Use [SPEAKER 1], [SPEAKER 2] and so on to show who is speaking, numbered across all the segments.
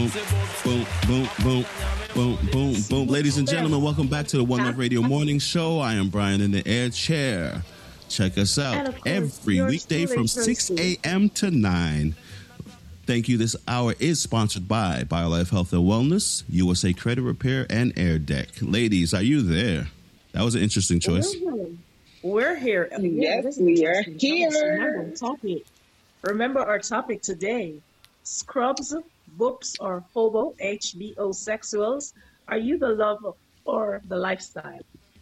[SPEAKER 1] boom, boom, boom, boom, boom, boom, boom. Ladies and gentlemen, welcome back to the One Love Radio Morning Show. I am Brian in the air chair. Check us out every weekday from 6 a.m. to 9. Thank you. This hour is sponsored by BioLife Health and Wellness, USA Credit Repair, and Air Deck. Ladies, are you there? That was an interesting choice.
[SPEAKER 2] We're here.
[SPEAKER 3] Yes, we are here.
[SPEAKER 2] Remember our topic today. Scrubs, boops, or hobo, HBO sexuals. Are you the love or the lifestyle?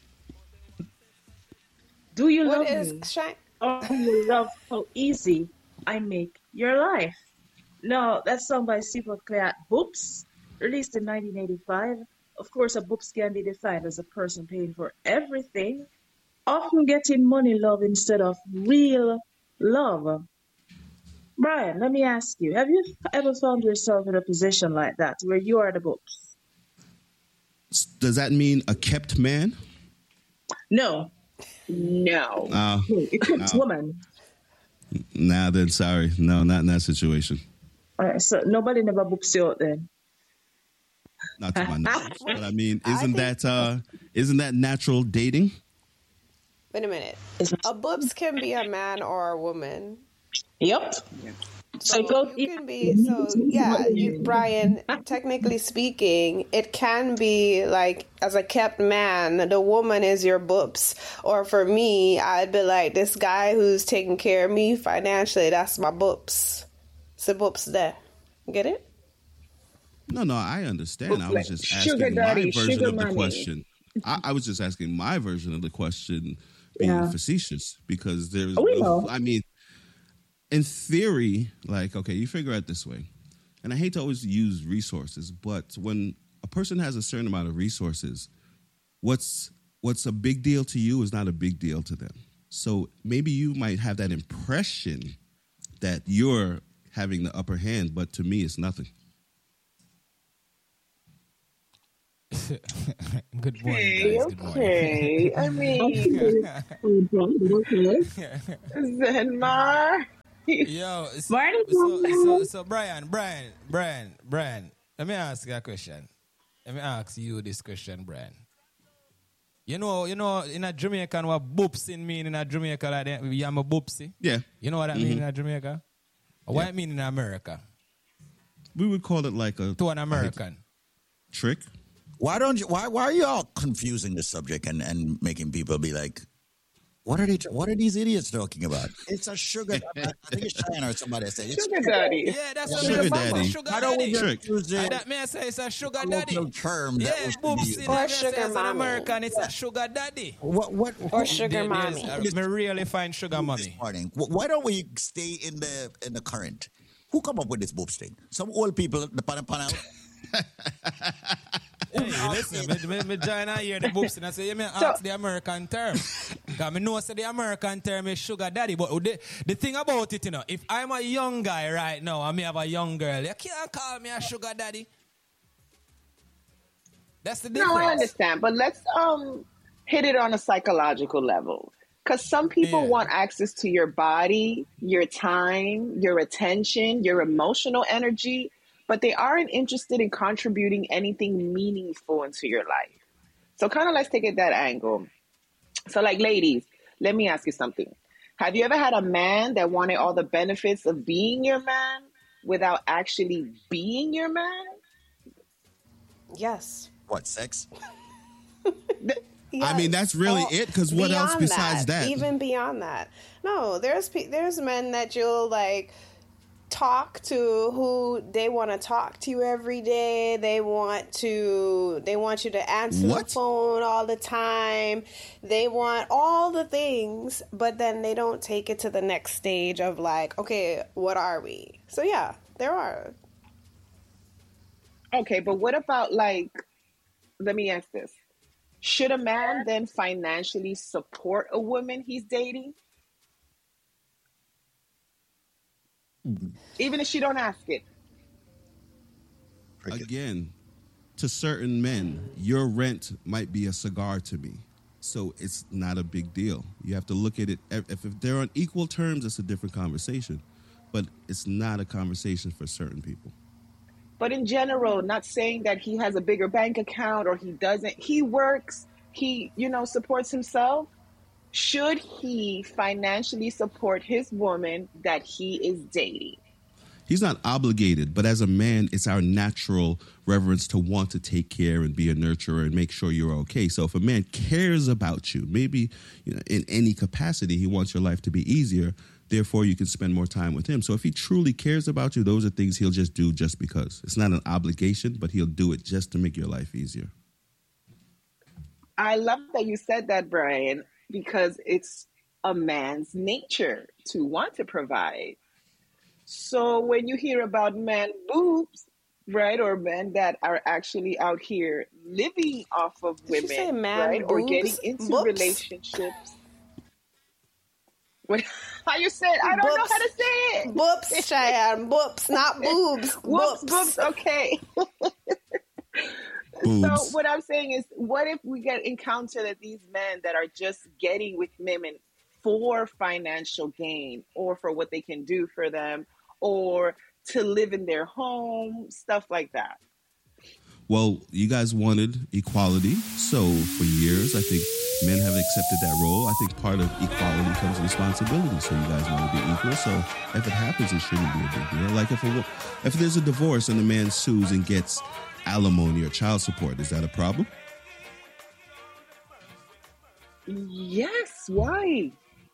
[SPEAKER 2] Do you love me? Or do you love how easy I make your life? No, that song by Super Clear, Boops, released in 1985. Of course, a boops can be defined as a person paying for everything, often getting money love instead of real love. Brian, let me ask you, have you ever found yourself in a position like that where you are the boops?
[SPEAKER 1] Does that mean a kept man?
[SPEAKER 2] No.
[SPEAKER 1] It
[SPEAKER 2] kept woman.
[SPEAKER 1] Nah, then sorry. No, not in that situation.
[SPEAKER 2] All right, so nobody never boops you out then?
[SPEAKER 1] Not to my knowledge. But I mean, isn't that natural dating?
[SPEAKER 4] Wait a minute. A boobs can be a man or a woman.
[SPEAKER 2] Yep.
[SPEAKER 4] So you can be, Brian, technically speaking, it can be like, as a kept man, the woman is your boobs. Or for me, I'd be like, this guy who's taking care of me financially, that's my boobs. It's the boobs there. Get it?
[SPEAKER 1] No, I understand. I was just asking my version of the question. I was just asking my version of the question, being facetious, because there's I mean, in theory, like, okay, you figure out this way. And I hate to always use resources, but when a person has a certain amount of resources, what's a big deal to you is not a big deal to them. So maybe you might have that impression that you're having the upper hand, but to me, it's nothing.
[SPEAKER 5] Good morning, guys. Good morning.
[SPEAKER 3] I mean, Zenmar.
[SPEAKER 5] Yo, so Brian, let me ask you a question. Let me ask you this question, Brian. You know, in a Jamaican, what boopsing mean in a Jamaica, like that, I'm a boopsy?
[SPEAKER 1] Yeah.
[SPEAKER 5] You know what that mean in a Jamaica? Or what it mean in America?
[SPEAKER 1] We would call it like
[SPEAKER 5] to an American
[SPEAKER 1] trick.
[SPEAKER 6] Why are you all confusing the subject and making people be like, what are these idiots talking about? It's a sugar. I think it's China or somebody said it's
[SPEAKER 3] sugar daddy.
[SPEAKER 5] Yeah, that's a
[SPEAKER 1] sugar daddy.
[SPEAKER 5] Sugar daddy.
[SPEAKER 1] That
[SPEAKER 5] may I say it's a sugar daddy.
[SPEAKER 6] Term
[SPEAKER 5] yeah, boops in
[SPEAKER 4] or sugar mommy.
[SPEAKER 5] American, it's a sugar daddy.
[SPEAKER 6] What
[SPEAKER 4] or sugar mommy?
[SPEAKER 5] Me really find sugar mommy.
[SPEAKER 6] Why don't we stay in the current? Who come up with this boobs thing? Some old people, the panel.
[SPEAKER 5] Hey, listen, me join and hear the books and I say, ask the American term. Because I know the American term is sugar daddy. But the thing about it, if I'm a young guy right now and me have a young girl, you can't call me a sugar daddy. That's the difference.
[SPEAKER 3] No, I understand. But let's hit it on a psychological level. Because some people want access to your body, your time, your attention, your emotional energy, but they aren't interested in contributing anything meaningful into your life. So kind of let's take it that angle. So like, ladies, let me ask you something. Have you ever had a man that wanted all the benefits of being your man without actually being your man?
[SPEAKER 4] Yes.
[SPEAKER 6] What, sex?
[SPEAKER 4] Yes.
[SPEAKER 1] I mean, that's really it, because what else besides that?
[SPEAKER 4] Even beyond that. No, there's men that you'll like talk to who they want to talk to you every day. They want you to answer the phone all the time. They want all the things, but then they don't take it to the next stage of like, okay, what are we? So yeah, there are.
[SPEAKER 3] Okay, but what about like, let me ask this. Should a man then financially support a woman he's dating? Even if she don't ask it.
[SPEAKER 1] Again, to certain men, your rent might be a cigar to me. So it's not a big deal. You have to look at it. If they're on equal terms, it's a different conversation. But it's not a conversation for certain people.
[SPEAKER 3] But in general, not saying that he has a bigger bank account or he doesn't. He works, he, supports himself. Should he financially support his woman that he is dating?
[SPEAKER 1] He's not obligated, but as a man, it's our natural reverence to want to take care and be a nurturer and make sure you're okay. So if a man cares about you, maybe in any capacity, he wants your life to be easier. Therefore, you can spend more time with him. So if he truly cares about you, those are things he'll just do just because. It's not an obligation, but he'll do it just to make your life easier.
[SPEAKER 3] I love that you said that, Brian, because it's a man's nature to want to provide. So when you hear about man boobs, right, or men that are actually out here living off of women, right, boobs? Or getting into relationships. How you said? I don't know how to say it.
[SPEAKER 4] Boops, Cheyenne. Boops, not boobs.
[SPEAKER 3] Whoops, boops. Okay. So what I'm saying is, what if we encounter that these men that are just getting with women for financial gain or for what they can do for them or to live in their home, stuff like that?
[SPEAKER 1] Well, you guys wanted equality. So for years, I think men have accepted that role. I think part of equality comes responsibility. So you guys want to be equal. So if it happens, it shouldn't be a big deal. Like if there's a divorce and the man sues and gets alimony or child support, is that a problem?
[SPEAKER 3] Yes. Why?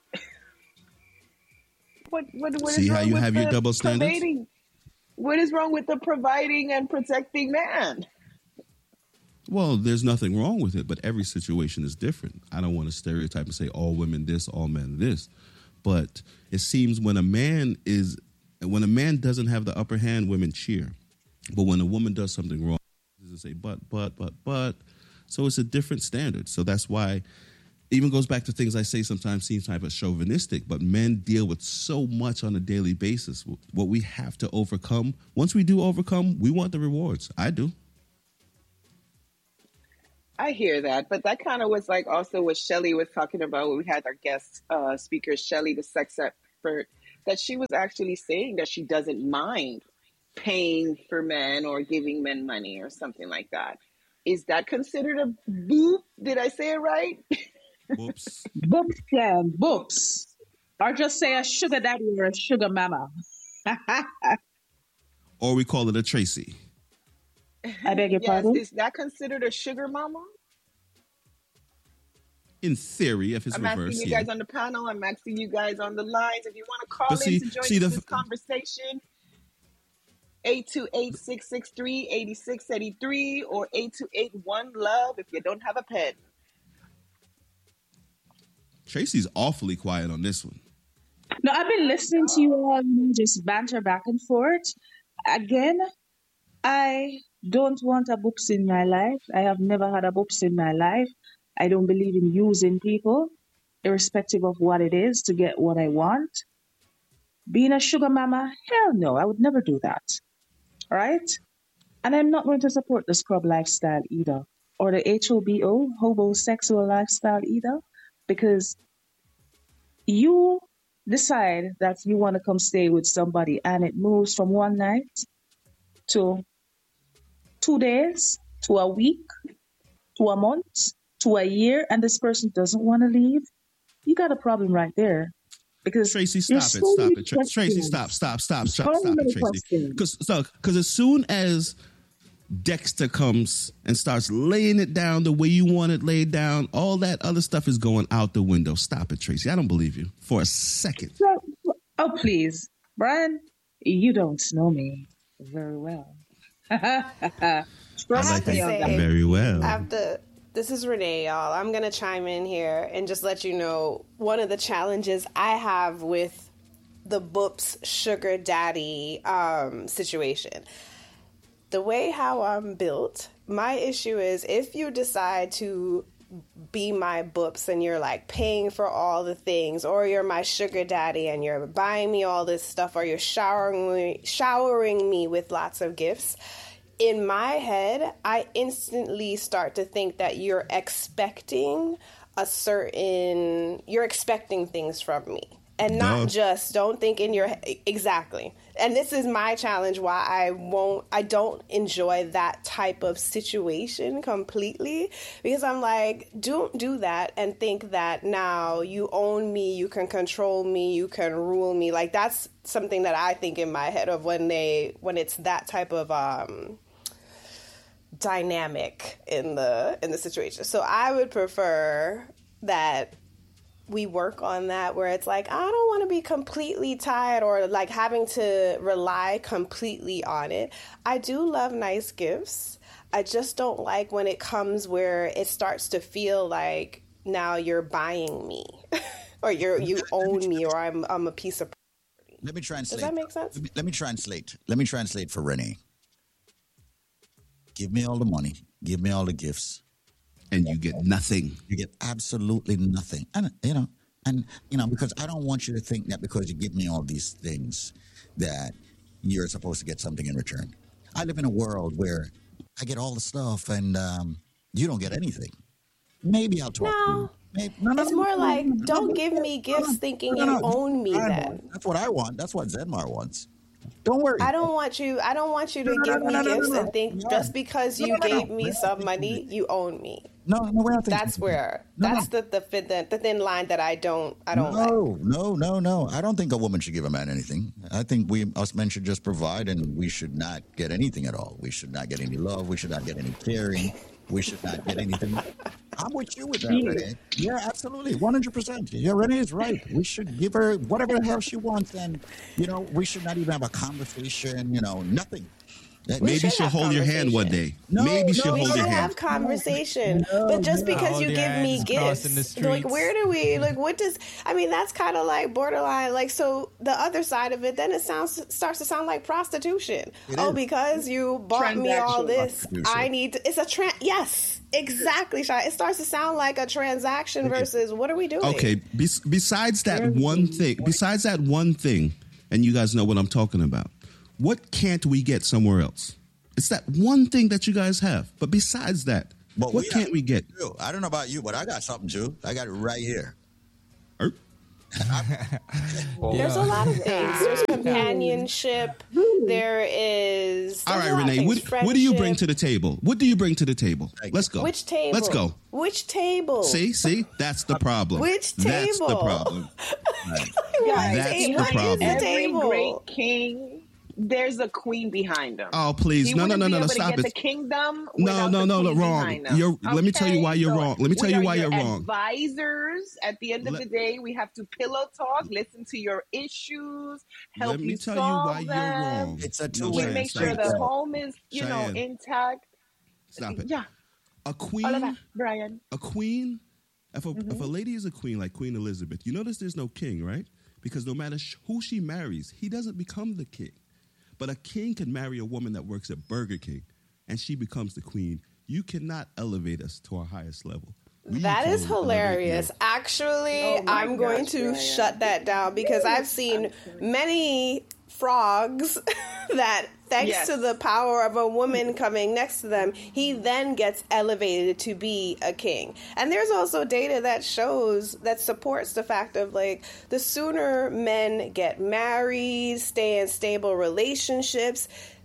[SPEAKER 3] What
[SPEAKER 1] See how you have your double standards?
[SPEAKER 3] What is wrong with the providing and protecting man?
[SPEAKER 1] Well, there's nothing wrong with it, but every situation is different. I don't want to stereotype and say all women this, all men this. But it seems when a man doesn't have the upper hand, women cheer. But when a woman does something wrong, they say, but. So it's a different standard. So that's why even goes back to things I say sometimes seem type of chauvinistic, but men deal with so much on a daily basis. What we have to overcome, once we do overcome, we want the rewards. I do.
[SPEAKER 3] I hear that, but that kind of was like also what Shelly was talking about when we had our guest speaker, Shelly, the sex expert, that she was actually saying that she doesn't mind paying for men or giving men money or something like that. Is that considered a boop? Did I say it right?
[SPEAKER 1] Boops.
[SPEAKER 7] Boops, yeah, boops. Or just say a sugar daddy or a sugar mama.
[SPEAKER 1] Or we call it a Tracy.
[SPEAKER 7] I beg your pardon?
[SPEAKER 3] Is that considered a sugar mama?
[SPEAKER 1] In theory, if it's reversed,
[SPEAKER 3] I'm asking you guys on the panel. I'm asking you guys on the lines. If you want to call in to join this conversation, 828-663-8683 or 828-1-LOVE if you don't have a pen.
[SPEAKER 1] Tracy's awfully quiet on this one.
[SPEAKER 7] No, I've been listening to you all just banter back and forth. Again, I don't want a boops in my life. I have never had a boops in my life. I don't believe in using people, irrespective of what it is, to get what I want. Being a sugar mama, hell no, I would never do that. All right? And I'm not going to support the scrub lifestyle either, or the HOBO, homosexual lifestyle either, because you decide that you want to come stay with somebody and it moves from one night to 2 days, to a week, to a month, to a year, and this person doesn't want to leave, you got a problem right there. Because
[SPEAKER 1] Tracy, stop it. Tracy, stop it, Tracy. Because as soon as Dexter comes and starts laying it down the way you want it laid down, all that other stuff is going out the window. Stop it, Tracy. I don't believe you for a second.
[SPEAKER 7] Oh, please. Brian, you don't know me very well.
[SPEAKER 1] I like that very well.
[SPEAKER 4] This is Renee, y'all. I'm going to chime in here and just let you know one of the challenges I have with the Boops sugar daddy situation. The way how I'm built, my issue is if you decide to be my Boops and you're like paying for all the things, or you're my sugar daddy and you're buying me all this stuff, or you're showering me with lots of gifts, in my head, I instantly start to think that you're expecting things from me. and not just don't think in your exactly. And this is my challenge why I don't enjoy that type of situation completely, because I'm like, don't do that and think that now you own me, you can control me, you can rule me. Like that's something that I think in my head of when it's that type of dynamic in the situation. So I would prefer that we work on that where it's like, I don't want to be completely tied or like having to rely completely on it. I do love nice gifts. I just don't like when it comes where it starts to feel like now you're buying me or you own me or I'm a piece of property.
[SPEAKER 6] Let me translate.
[SPEAKER 4] Does that make sense?
[SPEAKER 6] Let me translate. Let me translate for Renee. Give me all the money. Give me all the gifts.
[SPEAKER 1] And you get nothing.
[SPEAKER 6] You get absolutely nothing. And, because I don't want you to think that because you give me all these things that you're supposed to get something in return. I live in a world where I get all the stuff and you don't get anything. Maybe I'll talk to you.
[SPEAKER 4] It's more like, don't give me gifts thinking you own me then.
[SPEAKER 6] That's what I want. That's what Zenmar wants. Don't worry.
[SPEAKER 4] I don't want you to give me gifts and think just because you gave me some money, you own me.
[SPEAKER 6] No, we're not thinking.
[SPEAKER 4] That's where that's the thin line that I don't like.
[SPEAKER 6] No. I don't think a woman should give a man anything. I think us men should just provide, and we should not get anything at all. We should not get any love. We should not get any caring. We should not get anything. I'm with you with that, Renee. Yeah, absolutely. 100%. Yeah, Renee is right. We should give her whatever the hell she wants, and, we should not even have a conversation, nothing.
[SPEAKER 1] Maybe she'll hold your hand one day. Maybe she'll hold your hand.
[SPEAKER 4] Have conversation, but just because you give me gifts, like where do we what does? I mean, that's kind of like borderline. Like, so the other side of it, then it starts to sound like prostitution. Because you bought me all this, I need to. It's a yes. Exactly, Shai. It starts to sound like a transaction versus what are we doing?
[SPEAKER 1] Okay, besides that one thing, and you guys know what I'm talking about. What can't we get somewhere else? It's that one thing that you guys have. But besides that, what can't we get?
[SPEAKER 6] I don't know about you, but I got something, too. I got it right here.
[SPEAKER 4] There's a lot of things. There's companionship. There is.
[SPEAKER 1] All right, Renee. What do you bring to the table? What do you bring to the table? Let's go.
[SPEAKER 4] Which table?
[SPEAKER 1] Let's go.
[SPEAKER 4] Which table?
[SPEAKER 1] See, that's the problem.
[SPEAKER 4] Which table?
[SPEAKER 1] That's the problem.
[SPEAKER 3] That's
[SPEAKER 1] the problem.
[SPEAKER 3] Every great king. There's a queen behind him.
[SPEAKER 1] Oh, please. No, stop it.
[SPEAKER 3] The kingdom
[SPEAKER 1] no, wrong. Let me tell you why you're wrong. Let me tell you why you're wrong.
[SPEAKER 3] Advisors. At the end of the day, we have to pillow talk, listen to your issues, help you solve them. Let me tell you why you're wrong.
[SPEAKER 6] It's a two-way.
[SPEAKER 3] We make sure the home is, intact.
[SPEAKER 1] Stop it.
[SPEAKER 3] Yeah.
[SPEAKER 1] A queen.
[SPEAKER 3] All of that, Brian.
[SPEAKER 1] A queen. If a lady is a queen, like Queen Elizabeth, you notice there's no king, right? Because no matter who she marries, he doesn't become the king. But a king can marry a woman that works at Burger King, and she becomes the queen. You cannot elevate us to our highest level.
[SPEAKER 4] That is hilarious. Actually, I'm going to shut that down because I've seen many frogs that, thanks to the power of a woman coming next to them, he then gets elevated to be a king. And there's also data that supports the fact of like the sooner men get married, stay in stable relationships,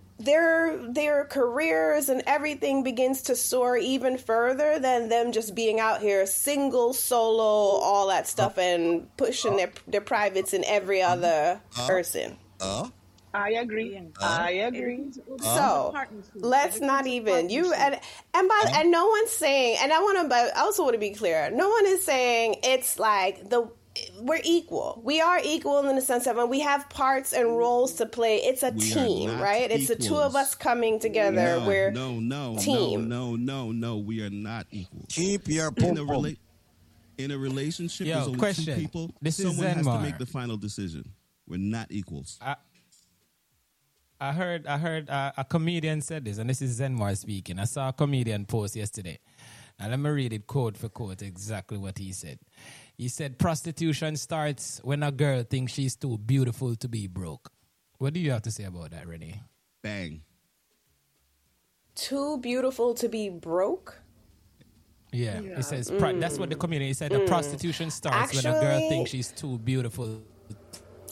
[SPEAKER 4] their careers and everything begins to soar even further than them just being out here single, solo, all that stuff and pushing their privates in every other person.
[SPEAKER 3] I agree. I agree.
[SPEAKER 4] So let's not even and no one's saying, and I also want to be clear. No one is saying it's like we're equal. We are equal in the sense of we have parts and roles to play. It's a team, right? It's the two of us coming together. We're team.
[SPEAKER 1] No. We are not equal.
[SPEAKER 6] Keep your
[SPEAKER 1] in a relationship. There's only two people. Someone has to make the final decision. We're not equals.
[SPEAKER 5] I heard a comedian said this, and this is Zenmar speaking. I saw a comedian post yesterday, and let me read it quote for quote exactly what he said. He said, prostitution starts when a girl thinks she's too beautiful to be broke. What do you have to say about that, Renee?
[SPEAKER 1] Bang.
[SPEAKER 4] Too beautiful to be broke?
[SPEAKER 5] Yeah. He says, that's what the comedian, he said, the prostitution starts when a girl thinks she's too beautiful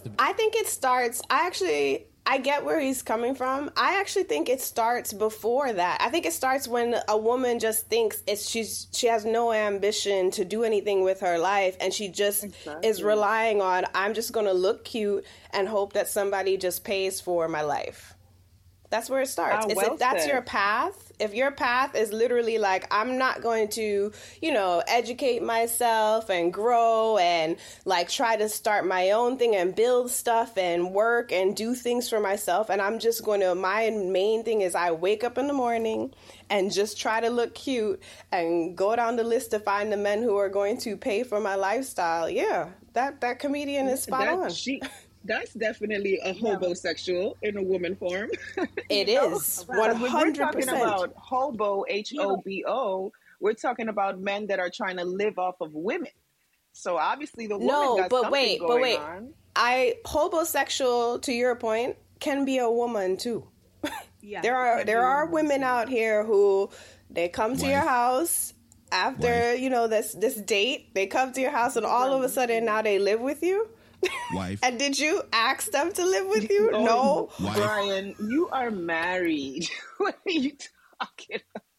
[SPEAKER 4] I think it starts. I get where he's coming from. I actually think it starts before that. I think it starts when a woman just thinks she has no ambition to do anything with her life, and she just is relying on, I'm just going to look cute and hope that somebody just pays for my life. That's where it starts. If that's your path, if your path is literally like, I'm not going to, educate myself and grow and like try to start my own thing and build stuff and work and do things for myself. And I'm just going to, my main thing is I wake up in the morning and just try to look cute and go down the list to find the men who are going to pay for my lifestyle. Yeah, that comedian is spot on.
[SPEAKER 3] That's definitely a hobosexual in a woman form.
[SPEAKER 4] It is 100%.
[SPEAKER 3] We're talking about hobo, Hobo. We're talking about men that are trying to live off of women. So obviously the woman got something going on.
[SPEAKER 4] Hobosexual, to your point, can be a woman too. Yeah, there are women out here who they come to your house after this date. They come to your house and all of a sudden now they live with you.
[SPEAKER 1] Wife.
[SPEAKER 4] And did you ask them to live with you? No.
[SPEAKER 3] Wife. Brian, you are married. What are you talking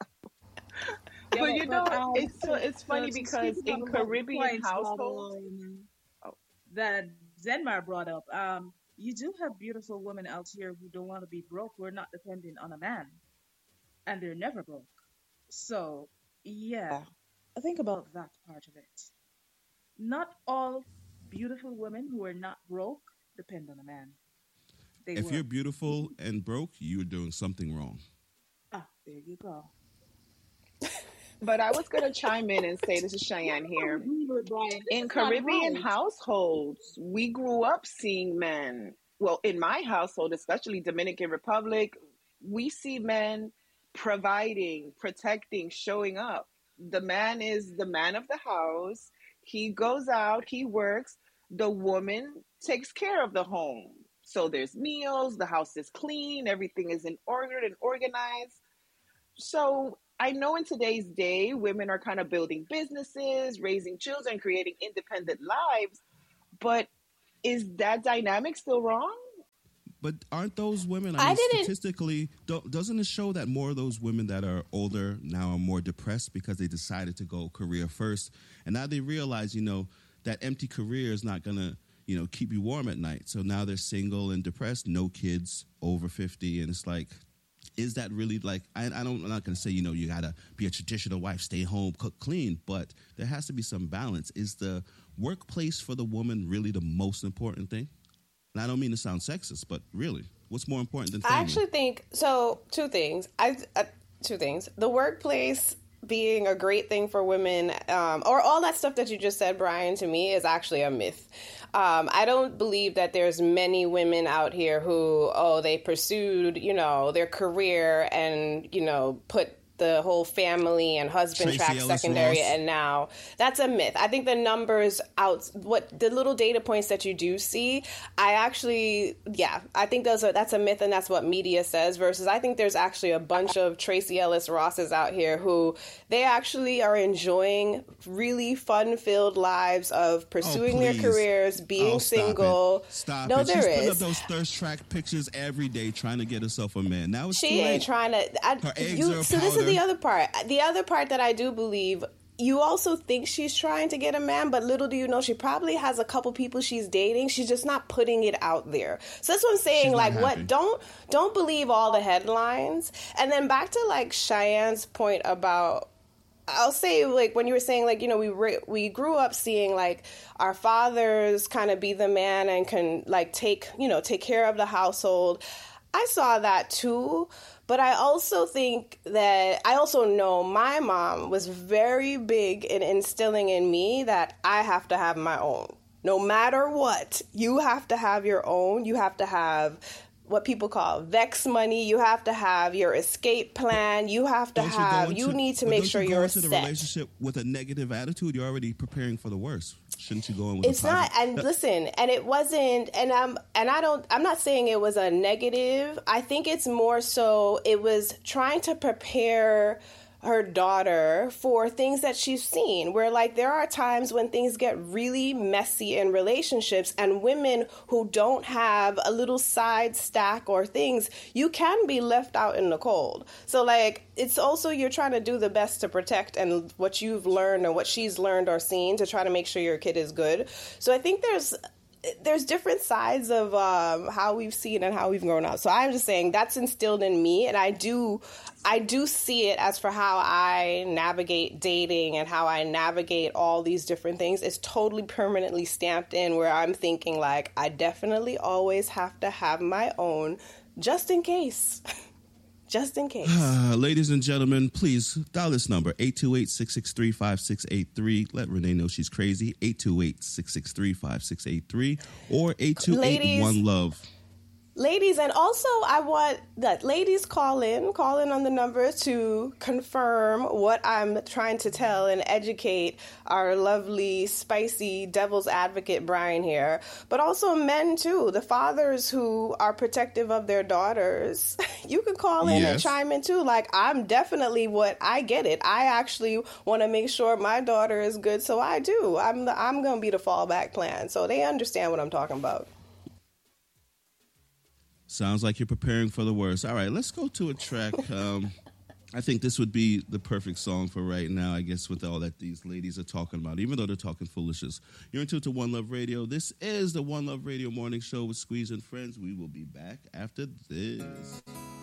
[SPEAKER 3] about? But it's funny because in Caribbean households
[SPEAKER 2] that Zenmar brought up, you do have beautiful women out here who don't want to be broke, who are not dependent on a man, and they're never broke. So I think about that part of it. Not all beautiful women who are not broke depend on a man.
[SPEAKER 1] If you're beautiful and broke, you're doing something wrong.
[SPEAKER 2] There you go.
[SPEAKER 3] But I was going to chime in and say, this is Cheyenne here. In Caribbean households, we grew up seeing men. Well, in my household, especially Dominican Republic, we see men providing, protecting, showing up. The man is the man of the house. He goes out, he works. The woman takes care of the home. So there's meals, the house is clean, everything is in order and organized. So I know in today's day, women are kind of building businesses, raising children, creating independent lives. But is that dynamic still wrong?
[SPEAKER 1] But aren't those women, statistically, doesn't it show that more of those women that are older now are more depressed because they decided to go career first? And now they realize, that empty career is not going to, keep you warm at night. So now they're single and depressed, no kids, over 50. And it's like, is that really like, I'm not going to say, you got to be a traditional wife, stay home, cook, clean, but there has to be some balance. Is the workplace for the woman really the most important thing? And I don't mean to sound sexist, but really, what's more important than family?
[SPEAKER 4] I actually think, two things. Two things. The workplace being a great thing for women, or all that stuff that you just said, Brian, to me is actually a myth. I don't believe that there's many women out here who, they pursued, their career and, put the whole family and husband track secondary, and now that's a myth. I think the numbers the little data points that you do see, I think that's a myth, and that's what media says, versus I think there's actually a bunch of Tracy Ellis Rosses out here who they actually are enjoying really fun-filled lives of pursuing their careers, being single.
[SPEAKER 1] Stop
[SPEAKER 4] no,
[SPEAKER 1] it.
[SPEAKER 4] There
[SPEAKER 1] She's
[SPEAKER 4] is.
[SPEAKER 1] putting up those thirst track pictures every day trying to get herself a man. Now it's
[SPEAKER 4] she ain't trying to.
[SPEAKER 1] Her eggs are
[SPEAKER 4] so this is the other part. The other part that I do believe, you also think she's trying to get a man, but little do you know, she probably has a couple people she's dating. She's just not putting it out there. So that's what I'm saying. Like, what? Don't believe all the headlines. And then back to like Cheyenne's point about, I'll say, like, when you were saying, like, we grew up seeing like our fathers kind of be the man and can like take care of the household. I saw that too. But I also think that I also know my mom was very big in instilling in me that I have to have my own. No matter what, you have to have your own. You have to have what people call vex money. You have to have your escape plan. You have to you need to make sure you're set.
[SPEAKER 1] Don't you go into the relationship with a negative attitude? You're already preparing for the worst. Shouldn't you go in with
[SPEAKER 4] it's not, and listen, and it wasn't, and I'm not saying it was a negative. I think it's more so it was trying to prepare her daughter for things that she's seen, where like there are times when things get really messy in relationships, and women who don't have a little side stack or things, you can be left out in the cold. So like it's also, you're trying to do the best to protect and what you've learned and what she's learned or seen to try to make sure your kid is good. So I think there's different sides of how we've seen and how we've grown up. So I'm just saying that's instilled in me, and I do see it as for how I navigate dating and how I navigate all these different things. It's totally permanently stamped in, where I'm thinking like I definitely always have to have my own just in case. Just in case.
[SPEAKER 1] Ladies and gentlemen, please dial this number, 828-663-5683. Let Renee know she's crazy, 828-663-5683 or 828-1-LOVE.
[SPEAKER 4] Ladies, and also I want that ladies call in on the number to confirm what I'm trying to tell and educate our lovely, spicy devil's advocate Brian here. But also men too, the fathers who are protective of their daughters. You can call in and chime in too. Like, I'm definitely I get it. I actually want to make sure my daughter is good, so I do. I'm going to be the fallback plan. So they understand what I'm talking about.
[SPEAKER 1] Sounds like you're preparing for the worst. All right, let's go to a track. I think this would be the perfect song for right now, I guess, with all that these ladies are talking about, even though they're talking foolishness. You're in tune to One Love Radio. This is the One Love Radio Morning Show with Squeeze and Friends. We will be back after this.